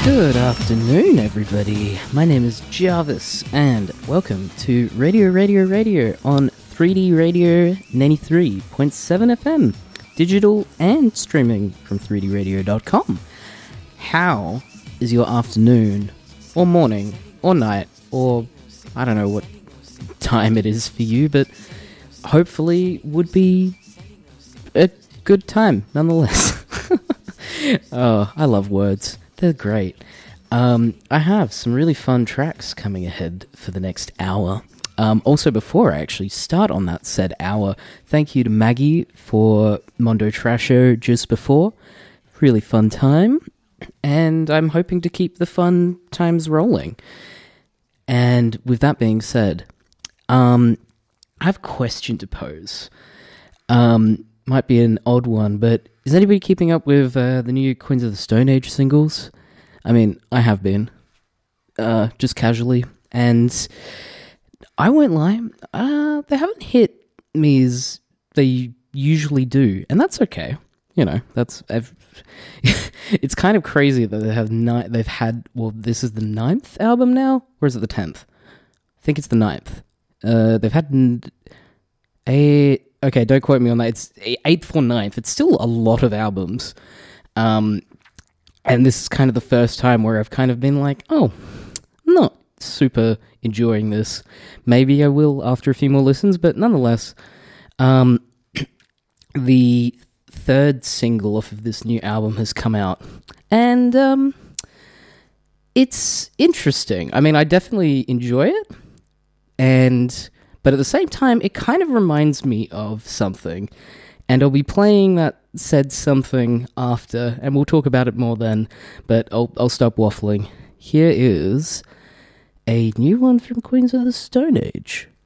Good afternoon, everybody. My name is Jarvis, and welcome to Radio on 3D Radio 93.7 FM, digital and streaming from 3dradio.com. How is your afternoon, or morning, or night, or I don't know what time it is for you, but hopefully would be a good time nonetheless. Oh, I love words. They're great. I have some really fun tracks coming ahead for the next hour. Also, before I actually start on that said hour, thank you to Maggie for Mondo Trasho just before. Really fun time. And I'm hoping to keep the fun times rolling. And with that being said, I have a question to pose. Might be an odd one, but is anybody keeping up with the new Queens of the Stone Age singles? I mean, I have been, just casually, and I won't lie, they haven't hit me as they usually do, and that's okay. You know, it's kind of crazy that they've had, well, this is the 9th album now, or is it the 10th? I think it's the 9th. They've had okay, don't quote me on that. It's 8th or 9th. It's still a lot of albums. And this is kind of the first time where I've kind of been like, oh, I'm not super enjoying this. Maybe I will after a few more listens, but nonetheless, the third single off of this new album has come out. And it's interesting. I mean, I definitely enjoy it. But at the same time, it kind of reminds me of something. And I'll be playing that said something after, and we'll talk about it more then. But I'll stop waffling. Here is a new one from Queens of the Stone Age.